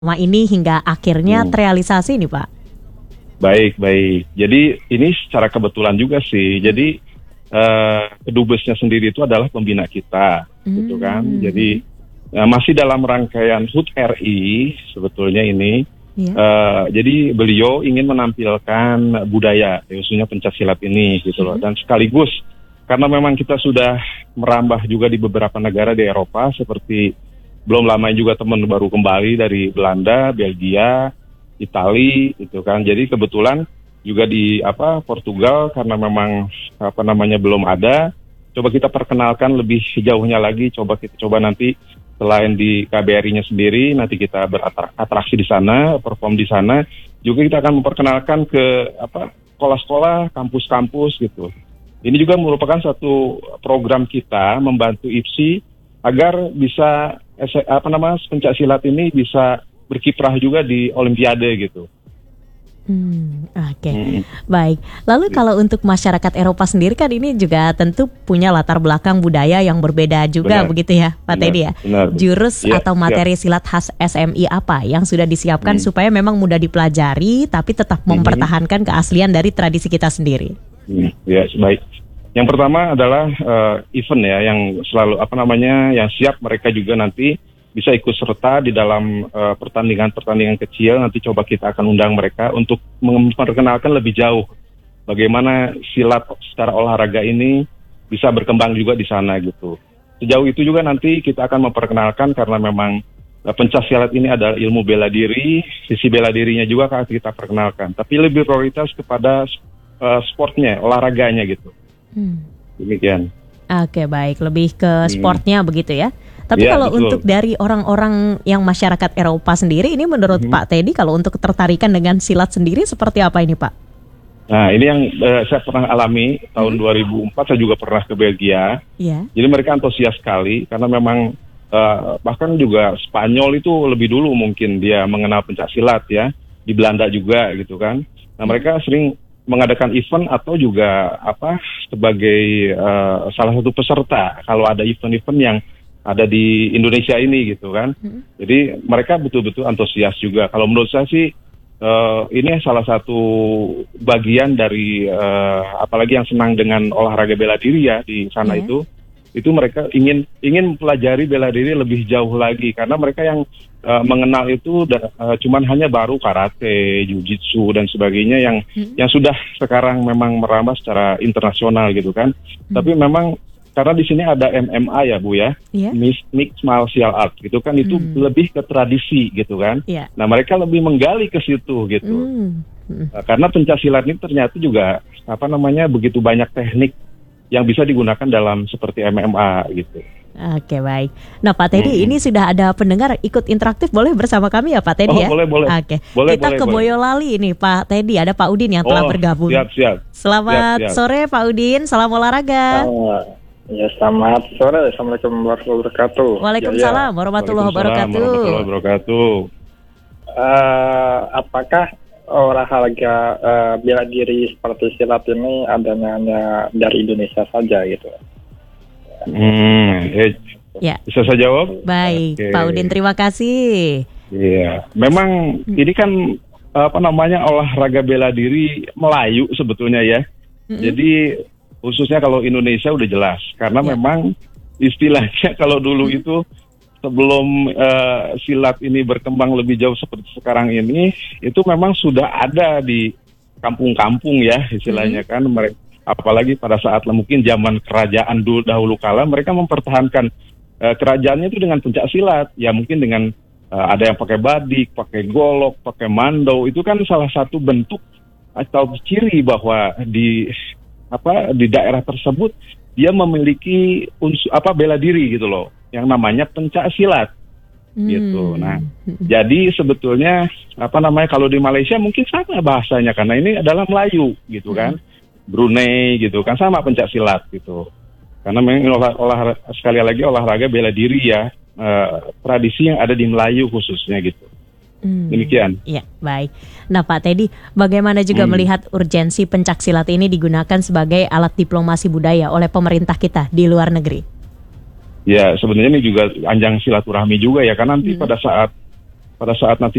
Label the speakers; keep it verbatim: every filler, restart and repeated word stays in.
Speaker 1: Selama ini hingga akhirnya
Speaker 2: Hmm.
Speaker 1: terrealisasi nih Pak.
Speaker 2: Baik, baik. Jadi ini secara kebetulan juga sih. Jadi eh, kedubesnya sendiri itu adalah pembina kita, gitu kan.
Speaker 1: Hmm.
Speaker 2: Jadi eh, masih dalam rangkaian H U T R I sebetulnya ini.
Speaker 1: Iya.
Speaker 2: Eh, jadi beliau ingin menampilkan budaya, khususnya pencaksilat ini, gitu loh. Dan sekaligus karena memang kita sudah merambah juga di beberapa negara di Eropa, seperti belum lama juga teman baru kembali dari Belanda, Belgia, Itali, itu kan. Jadi kebetulan juga di apa Portugal karena memang apa namanya belum ada. Coba kita perkenalkan lebih jauhnya lagi. Coba kita coba nanti selain di K B R I-nya sendiri, nanti kita beratraksi di sana, perform di sana. Juga kita akan memperkenalkan ke apa sekolah-sekolah, kampus-kampus gitu. Ini juga merupakan satu program kita membantu I P S I agar bisa apa namanya pencaksilat ini bisa berkiprah juga di Olimpiade gitu.
Speaker 1: Hmm, Oke, okay.
Speaker 2: Hmm.
Speaker 1: Baik. Lalu kalau untuk masyarakat Eropa sendiri kan ini juga tentu punya latar belakang budaya yang berbeda juga,
Speaker 2: Benar.
Speaker 1: begitu ya, Pak
Speaker 2: Benar.
Speaker 1: Teddy ya.
Speaker 2: Benar.
Speaker 1: Jurus
Speaker 2: Ya,
Speaker 1: atau materi ya. Silat khas S M I apa yang sudah disiapkan
Speaker 2: Hmm.
Speaker 1: supaya memang mudah dipelajari tapi tetap
Speaker 2: Hmm.
Speaker 1: mempertahankan keaslian dari tradisi kita sendiri?
Speaker 2: Hmm. Ya, baik. Yang pertama adalah uh, event ya, yang selalu apa namanya, yang siap mereka juga nanti bisa ikut serta di dalam uh, pertandingan-pertandingan kecil. Nanti coba kita akan undang mereka untuk memperkenalkan lebih jauh bagaimana silat secara olahraga ini bisa berkembang juga di sana gitu. Sejauh itu juga nanti kita akan memperkenalkan karena memang uh, pencaksilat ini adalah ilmu bela diri, sisi bela dirinya juga akan kita perkenalkan. Tapi lebih prioritas kepada uh, sportnya, olahraganya gitu.
Speaker 1: Hmm.
Speaker 2: Demikian.
Speaker 1: Oke, baik, lebih ke sportnya hmm. begitu ya. Tapi
Speaker 2: Ya,
Speaker 1: kalau
Speaker 2: betul.
Speaker 1: untuk dari orang-orang yang masyarakat Eropa sendiri, ini menurut
Speaker 2: Hmm.
Speaker 1: Pak Teddy kalau untuk ketertarikan dengan silat sendiri seperti apa ini Pak?
Speaker 2: Nah, ini yang uh, saya pernah alami tahun
Speaker 1: Hmm.
Speaker 2: dua ribu empat, saya juga pernah ke Belgia.
Speaker 1: Iya.
Speaker 2: Jadi mereka antusias sekali karena memang uh, bahkan juga Spanyol itu lebih dulu mungkin dia mengenal pencaksilat ya, di Belanda juga gitu kan. Nah, mereka sering mengadakan event atau juga apa sebagai uh, salah satu peserta kalau ada event-event yang ada di Indonesia ini gitu kan. Hmm. Jadi mereka betul-betul antusias juga. Kalau menurut saya sih uh, ini salah satu bagian dari uh, apalagi yang senang dengan olahraga bela diri ya di sana yeah. itu itu mereka ingin ingin mempelajari bela diri lebih jauh lagi karena mereka yang uh, mengenal itu uh, cuman hanya baru karate, jiu-jitsu dan sebagainya yang hmm. yang sudah sekarang memang merambah secara internasional gitu kan. Hmm. Tapi memang karena di sini ada M M A ya Bu ya, yeah. Mixed Martial Art gitu kan, itu hmm. lebih ke tradisi gitu kan. Yeah. Nah mereka lebih menggali ke situ gitu. Hmm. Hmm. Uh, karena pencaksilat ini ternyata juga apa namanya begitu banyak teknik yang bisa digunakan dalam seperti M M A gitu.
Speaker 1: Oke, baik. Nah Pak Teddy, hmm. ini sudah ada pendengar ikut interaktif, boleh bersama kami ya Pak Teddy
Speaker 2: oh,
Speaker 1: ya?
Speaker 2: Boleh, boleh.
Speaker 1: Oke.
Speaker 2: Boleh,
Speaker 1: Kita
Speaker 2: boleh,
Speaker 1: ke
Speaker 2: boleh.
Speaker 1: Boyolali ini Pak Teddy, ada Pak Udin yang oh, telah bergabung.
Speaker 2: Siap, siap.
Speaker 1: Selamat
Speaker 2: siap, siap.
Speaker 1: sore Pak Udin, salam olahraga.
Speaker 3: Uh, ya selamat sore, Assalamualaikum warahmatullahi wabarakatuh.
Speaker 1: Waalaikumsalam warahmatullahi wabarakatuh.
Speaker 2: Warahmatullahi wabarakatuh.
Speaker 3: Uh, apakah olahraga uh, bela diri seperti silat ini adanya hanya dari Indonesia saja gitu?
Speaker 2: Hmm, eh,
Speaker 1: ya.
Speaker 2: Bisa saya jawab?
Speaker 1: Baik,
Speaker 2: okay.
Speaker 1: Pak Udin terima kasih.
Speaker 2: Iya, memang hmm. ini kan apa namanya olahraga bela diri Melayu sebetulnya ya. Hmm. Jadi khususnya kalau Indonesia udah jelas karena ya. Memang istilahnya kalau dulu hmm. itu sebelum uh, silat ini berkembang lebih jauh seperti sekarang ini, itu memang sudah ada di kampung-kampung ya istilahnya hmm. kan. Mereka, apalagi pada saat mungkin zaman kerajaan dulu dahulu kala, mereka mempertahankan uh, kerajaannya itu dengan pencaksilat. Ya mungkin dengan uh, ada yang pakai badik, pakai golok, pakai mandau. Itu kan salah satu bentuk atau ciri bahwa di apa di daerah tersebut dia memiliki unsur apa bela diri gitu loh, yang namanya pencaksilat hmm. gitu. Nah, jadi sebetulnya apa namanya kalau di Malaysia mungkin sama bahasanya karena ini adalah Melayu gitu kan, hmm. Brunei gitu kan sama pencaksilat gitu. Karena memang olah, olah sekali lagi olahraga bela diri ya, eh, tradisi yang ada di Melayu khususnya gitu. Hmm. Demikian.
Speaker 1: Iya, baik. Nah Pak Teddy, bagaimana juga hmm. melihat urgensi pencaksilat ini digunakan sebagai alat diplomasi budaya oleh pemerintah kita di luar negeri?
Speaker 2: Ya sebenarnya ini juga anjang silaturahmi juga ya, karena nanti hmm. pada saat pada saat nanti